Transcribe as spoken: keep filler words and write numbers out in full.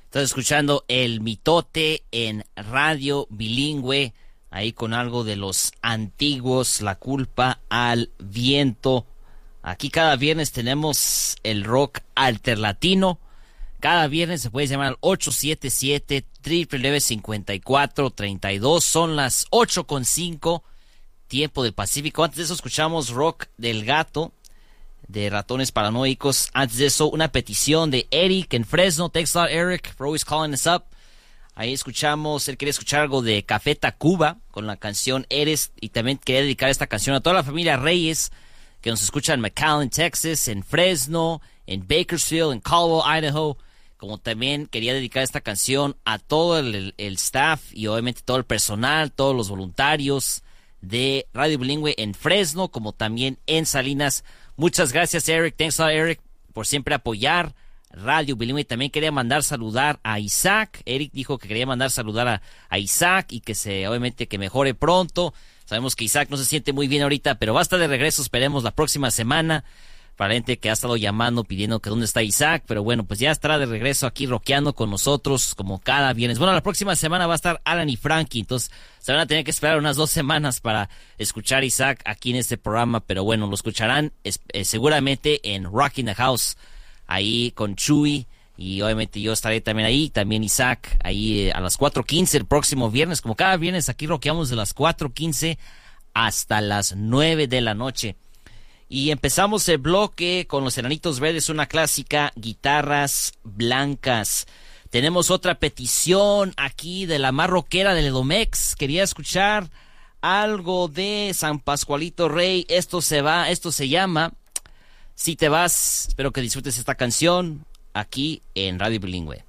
Estás escuchando El Mitote en Radio Bilingüe, ahí con algo de los antiguos, La Culpa al Viento. Aquí cada viernes tenemos el rock alterlatino. Cada viernes se puede llamar al ocho siete siete, nueve nueve nueve, cinco cuatro tres dos. Son las ocho con cinco, tiempo del Pacífico. Antes de eso escuchamos rock del Gato, de Ratones Paranoicos. Antes de eso, una petición de Eric en Fresno. Thanks a lot, Eric, for always calling us up. Ahí escuchamos, él quería escuchar algo de Café Tacuba con la canción Eres. Y también quería dedicar esta canción a toda la familia Reyes que nos escucha en McAllen, Texas, en Fresno, en Bakersfield, en Caldwell, Idaho. Como también quería dedicar esta canción a todo el, el staff y obviamente todo el personal, todos los voluntarios de Radio Bilingüe en Fresno, como también en Salinas. Muchas gracias, Eric. Thanks a lot, Eric, por siempre apoyar Radio Bilingüe. También quería mandar saludar a Isaac. Eric dijo que quería mandar saludar a, a Isaac y que se, obviamente, que mejore pronto. Sabemos que Isaac no se siente muy bien ahorita, pero va a estar de regreso, esperemos, la próxima semana. Para la gente que ha estado llamando, pidiendo que dónde está Isaac, pero bueno, pues ya estará de regreso aquí rockeando con nosotros como cada viernes. Bueno, la próxima semana va a estar Alan y Frankie, entonces se van a tener que esperar unas dos semanas para escuchar a Isaac aquí en este programa, pero bueno, lo escucharán eh, seguramente en Rock in the House, ahí con Chuy, y obviamente yo estaré también ahí, también Isaac, ahí eh, a las cuatro quince el próximo viernes. Como cada viernes aquí rockeamos de las cuatro quince hasta las nueve de la noche. Y empezamos el bloque con los Enanitos Verdes, una clásica, Guitarras Blancas. Tenemos otra petición aquí de la más rockera del Edomex. Quería escuchar algo de San Pascualito Rey. Esto se va, esto se llama Si te vas. Espero que disfrutes esta canción aquí en Radio Bilingüe.